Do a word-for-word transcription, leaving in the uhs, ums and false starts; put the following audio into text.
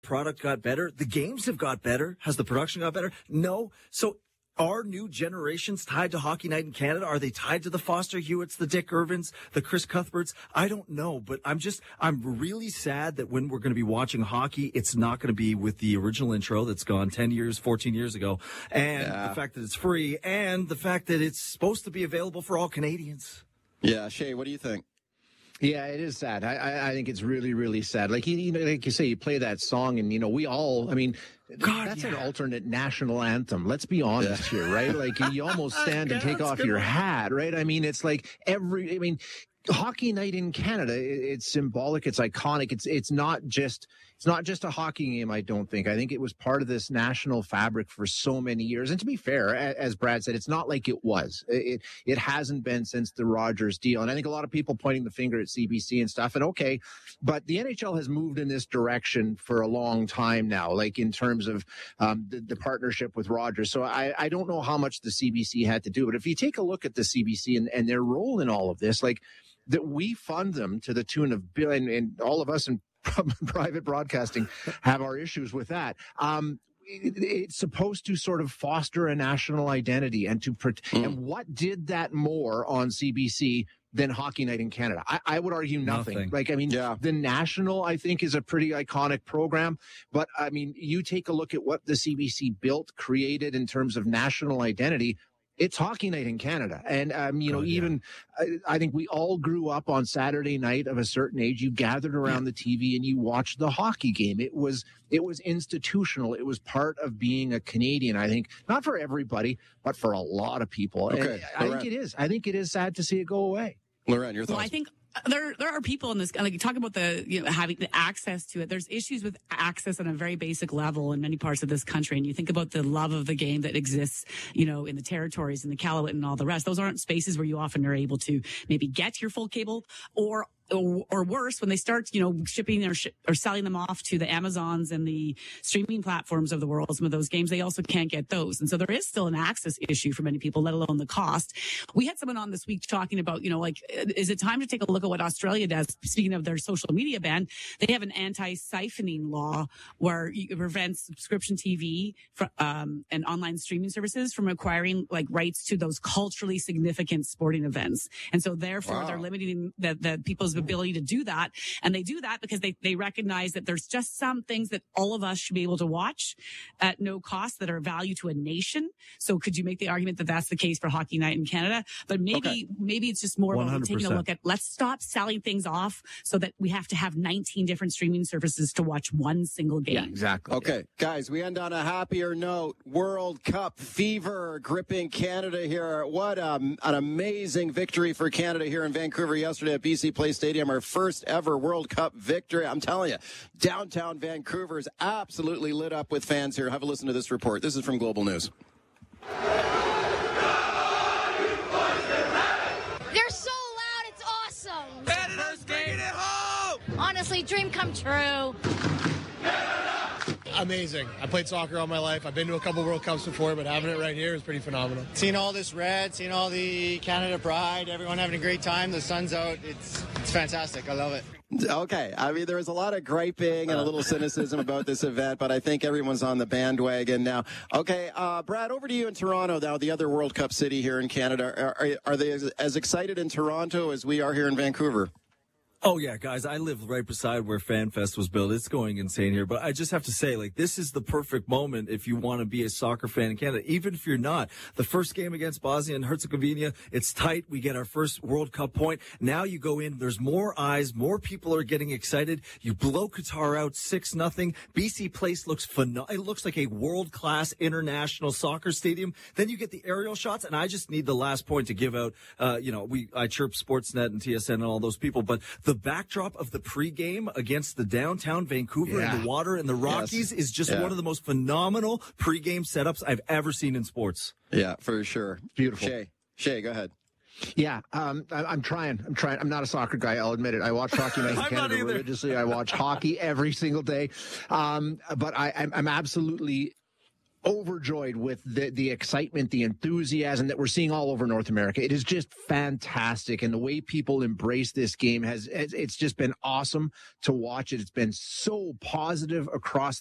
product got better? The games have got better. Has the production got better? No. So are new generations tied to Hockey Night in Canada? Are they tied to the Foster Hewitts, the Dick Irvins, the Chris Cuthberts? I don't know, but I'm just, I'm really sad that when we're going to be watching hockey, it's not going to be with the original intro that's gone ten years, fourteen years ago. And yeah. the fact that it's free and the fact that it's supposed to be available for all Canadians. Yeah. Shay, what do you think? Yeah, it is sad. I, I, I think it's really, really sad. Like you, you know, like you say, you play that song, and you know, we all. I mean, God, that's yeah. an alternate national anthem. Let's be honest yeah. here, right? Like you almost stand and take off your hat, right? I mean, it's like every. I mean, Hockey Night in Canada. It's symbolic. It's iconic. It's it's not just. It's not just a hockey game, I don't think. I think it was part of this national fabric for so many years. And to be fair, as Brad said, it's not like it was. It it hasn't been since the Rogers deal. And I think a lot of people pointing the finger at C B C and stuff. And okay, but the N H L has moved in this direction for a long time now, like in terms of um, the, the partnership with Rogers. So I, I don't know how much the C B C had to do. But if you take a look at the C B C and, and their role in all of this, like that we fund them to the tune of billion, and all of us in private broadcasting have our issues with that. Um, it, it's supposed to sort of foster a national identity and to mm. and what did that more on C B C than Hockey Night in Canada? I, I would argue nothing. nothing. Like, I mean, yeah. the National, I think, is a pretty iconic program. But, I mean, you take a look at what the C B C built, created in terms of national identity. It's Hockey Night in Canada. And, um, you know, oh, yeah. even I, I think we all grew up on Saturday night of a certain age. You gathered around yeah. the T V and you watched the hockey game. It was it was institutional. It was part of being a Canadian, I think, not for everybody, but for a lot of people. Okay. And I think it is. I think it is sad to see it go away. Lauren, your thoughts? Well, I think there there are people in this, like you talk about the, you know, having the access to it. There's issues with access on a very basic level in many parts of this country. And you think about the love of the game that exists, you know, in the territories and the Iqaluit and all the rest. Those aren't spaces where you often are able to maybe get your full cable or Or, or worse, when they start, you know, shipping or, sh- or selling them off to the Amazons and the streaming platforms of the world, some of those games, they also can't get those. And so there is still an access issue for many people, let alone the cost. We had someone on this week talking about, you know, like, is it time to take a look at what Australia does? Speaking of their social media ban, they have an anti-siphoning law where it prevents subscription T V for, um, and online streaming services from acquiring like rights to those culturally significant sporting events. And so therefore wow. they're limiting the, the people's ability to do that. And they do that because they, they recognize that there's just some things that all of us should be able to watch at no cost that are of value to a nation. So could you make the argument that that's the case for Hockey Night in Canada? But maybe, okay. maybe it's just more about taking a look at, let's stop selling things off so that we have to have nineteen different streaming services to watch one single game. Yeah, exactly. Okay, guys, we end on a happier note. World Cup fever gripping Canada here. What um, an amazing victory for Canada here in Vancouver yesterday at B C Place Stadium. Our first ever World Cup victory. I'm telling you, downtown Vancouver is absolutely lit up with fans here. Have a listen to this report. This is from Global News. They're so loud, it's awesome. Canada's bringing it home! Honestly, dream come true. Amazing. I played soccer all my life. I've been to a couple World Cups before, but having it right here is pretty phenomenal. Seeing all this red, seeing all the Canada pride, everyone having a great time, the sun's out, it's it's fantastic. I love it. Okay. I mean, there was a lot of griping and a little cynicism about this event, but I think everyone's on the bandwagon now. Okay, uh, Brad, over to you in Toronto now, the other World Cup city here in Canada. Are, are, are they as, as excited in Toronto as we are here in Vancouver? Oh, yeah, guys, I live right beside where FanFest was built. It's going insane here. But I just have to say, like, this is the perfect moment if you want to be a soccer fan in Canada, even if you're not. The first game against Bosnia and Herzegovina, it's tight. We get our first World Cup point. Now you go in, there's more eyes, more people are getting excited. You blow Qatar out six nothing. B C Place looks phenomenal. It looks like a world-class international soccer stadium. Then you get the aerial shots, and I just need the last point to give out. Uh, you know, we I chirp Sportsnet and T S N and all those people, but the The backdrop of the pregame against the downtown Vancouver yeah. and the water and the Rockies yes. is just yeah. one of the most phenomenal pregame setups I've ever seen in sports. Yeah, for sure. Beautiful. Shay, Shay, go ahead. Yeah, um, I, I'm trying. I'm trying. I'm not a soccer guy. I'll admit it. I watch Hockey Night in Canada religiously. I watch hockey every single day. Um, but I, I'm, I'm absolutely overjoyed with the, the excitement, the enthusiasm that we're seeing all over North America. It is just fantastic. And the way people embrace this game has, it's just been awesome to watch it. It's been so positive across